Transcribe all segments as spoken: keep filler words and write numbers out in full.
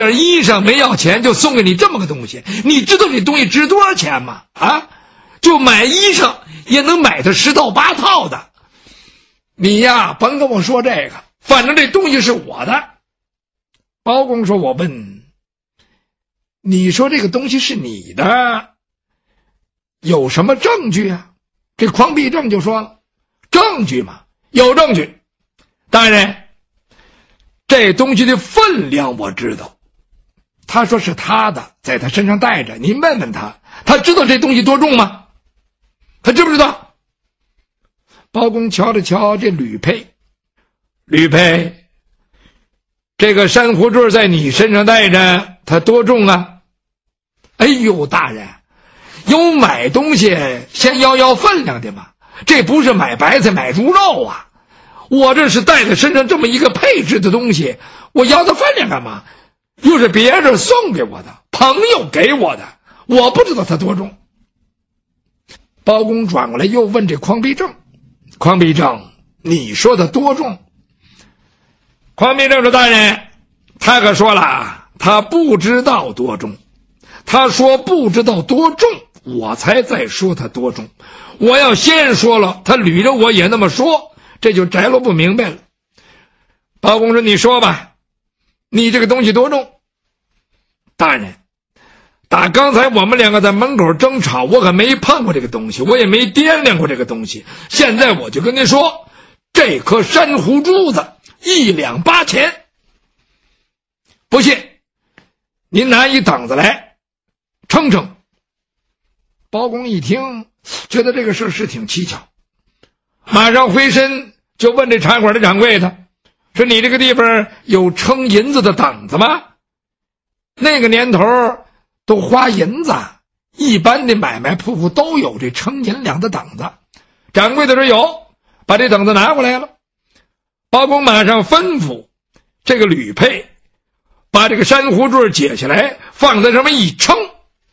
衣裳没要钱就送给你这么个东西，你知道这东西值多少钱吗？啊，就买衣裳也能买它十套八套的。你呀，甭跟我说这个，反正这东西是我的。包公说：“我问，你说这个东西是你的，有什么证据啊？”这匡必正就说了：“证据嘛，有证据。大人，这东西的分量我知道。他说是他的，在他身上带着，您问问他，他知道这东西多重吗？他知不知道？”包公瞧了瞧这吕佩，吕佩，这个珊瑚坠在你身上带着，它多重啊？哎呦，大人，有买东西先要要分量的嘛，这不是买白菜买猪肉啊！我这是带在身上这么一个配置的东西，我要它分量干嘛？又是别人送给我的，朋友给我的，我不知道它多重。包公转过来又问这匡必正：“匡必正，你说的多重？”匡必正说：“大人，他可说了，他不知道多重。他说不知道多重，我才再说他多重。我要先说了，他捋着我也那么说，这就摘落不明白了。”包公说：“你说吧，你这个东西多重？”大人，打刚才我们两个在门口争吵，我可没碰过这个东西，我也没掂量过这个东西。现在我就跟您说，这颗珊瑚珠子一两八钱。不信，您拿一等子来称称。包公一听，觉得这个事是挺蹊跷，马上回身就问这茶馆的掌柜的，说：“你这个地方有称银子的等子吗？”那个年头都花银子，一般的买卖铺铺都有这称银两的等子。掌柜的说有，把这等子拿过来了。包公马上吩咐这个吕佩把这个珊瑚坠解下来，放在上面一称，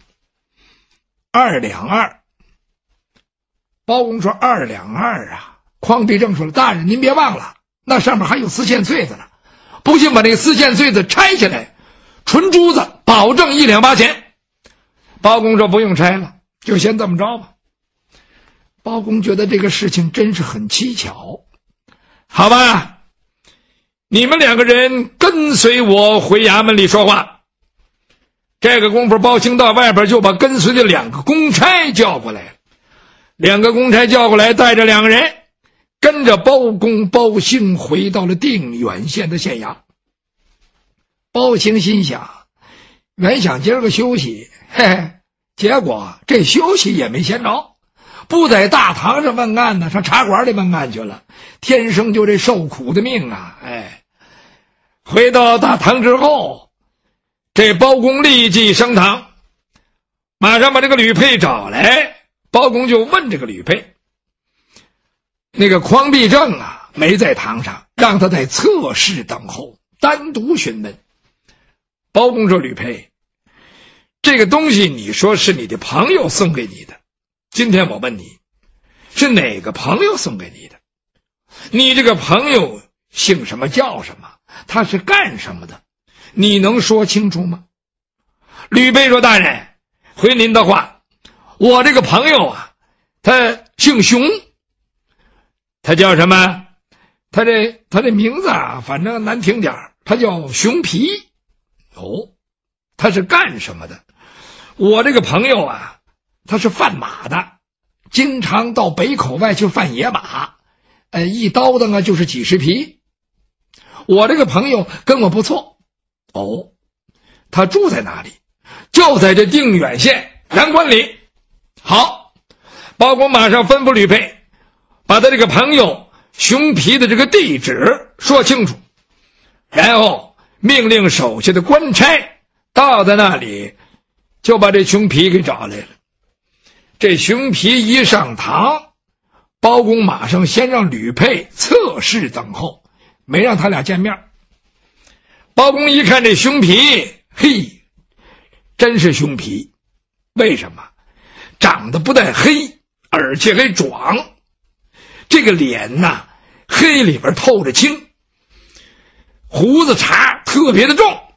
二两二。包公说：“二两二啊！”匡必正说了：“大人您别忘了，那上面还有丝线穗子呢，不信把那个丝线穗子拆下来，纯珠子保证一两八钱。”包公说：“不用拆了，就先这么着吧。”包公觉得这个事情真是很蹊跷。好吧，你们两个人跟随我回衙门里说话。这个功夫，包兴到外边就把跟随的两个公差叫过来了。两个公差叫过来，带着两个人跟着包公、包兴回到了定远县的县衙。包兴心想，原想今儿个休息，嘿嘿，结果这休息也没闲着，不在大堂上问案呢，上茶馆里问案去了。天生就这受苦的命啊！哎，回到大堂之后，这包公立即升堂，马上把这个吕佩找来。包公就问这个吕佩，那个匡必正啊没在堂上，让他在侧室等候，单独询问。包公说：“吕佩，这个东西你说是你的朋友送给你的，今天我问你，是哪个朋友送给你的？你这个朋友姓什么叫什么？他是干什么的？你能说清楚吗？”吕佩说：“大人，回您的话，我这个朋友啊，他姓熊。他叫什么？他这他这名字啊，反正难听点，他叫熊皮。哦，他是干什么的？我这个朋友啊，他是贩马的，经常到北口外去贩野马，呃，一刀的呢就是几十匹。我这个朋友跟我不错。哦，他住在哪里？就在这定远县阳关里。好，包公马上吩咐吕佩，把他这个朋友熊皮的这个地址说清楚，然后命令手下的官差到在那里，就把这熊皮给找来了。这熊皮一上堂，包公马上先让吕佩侧室等候，没让他俩见面。包公一看这熊皮，嘿，真是熊皮。为什么？长得不但黑，而且还壮。这个脸呐，黑里边透着青，胡子茬特别的重，